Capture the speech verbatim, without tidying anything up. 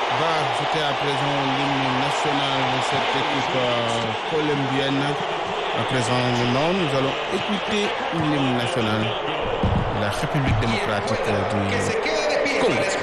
va jeter à présent l'hymne national de cette équipe euh, colombienne. À présent, non, nous allons écouter l'hymne national de la République démocratique du Congo.